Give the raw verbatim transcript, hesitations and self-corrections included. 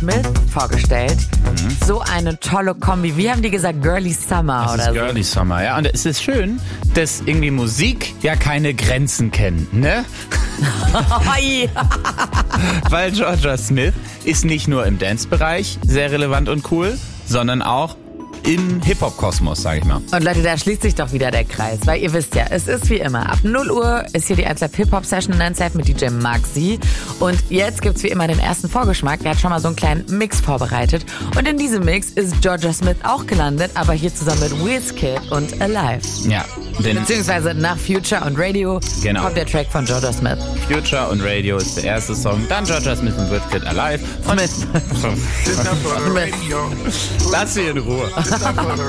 Smith vorgestellt. Mhm. So eine tolle Kombi. Wie haben die gesagt? Girly Summer das oder ist so? Girly Summer, ja. Und es ist schön, dass irgendwie Musik ja keine Grenzen kennt, ne? Weil Jorja Smith ist nicht nur im Dance-Bereich sehr relevant und cool, sondern auch im Hip-Hop-Kosmos, sag ich mal. Und Leute, da schließt sich doch wieder der Kreis, weil ihr wisst ja, es ist wie immer, ab null Uhr ist hier die eins Live Hip-Hop-Session in eins Live mit D J Maxi. Und jetzt gibt's wie immer den ersten Vorgeschmack. Der hat schon mal so einen kleinen Mix vorbereitet. Und in diesem Mix ist Jorja Smith auch gelandet, aber hier zusammen mit Wizkid und Alive. Ja. Denn Beziehungsweise nach Future und Radio genau. kommt der Track von Jorja Smith. Future und Radio ist der erste Song, dann Jorja Smith und Wizkid Alive. Und Smith. Lass sie in Ruhe.